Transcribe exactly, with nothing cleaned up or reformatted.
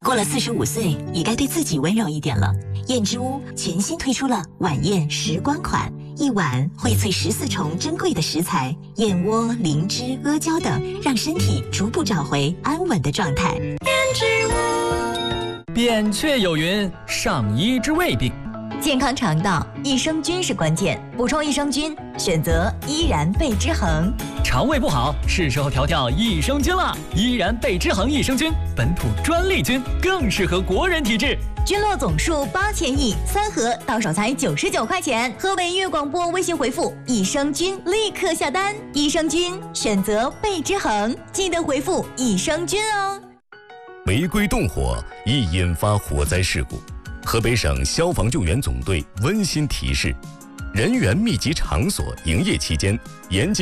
过了四十五岁，也该对自己温柔一点了。燕之屋全新推出了晚宴时光款，一碗荟萃十四重珍贵的食材，燕窝、灵芝、阿胶等，让身体逐步找回安稳的状态。燕之屋，扁鹊有云：上医之未病。 健康肠道，益生菌是关键，补充益生菌，选择依然贝之恒。 肠胃不好，是时候调调益生菌了。依然贝之恒益生菌，本土专利菌，更适合国人体质。 菌落总数八千亿，三盒到手才九十九块钱。河北粤广播微信回复益生菌，立刻下单。益生菌选择贝之恒，记得回复益生菌哦。 违规动火易引发火灾事故。河北省消防救援总队温馨提示：人员密集场所营业期间，严禁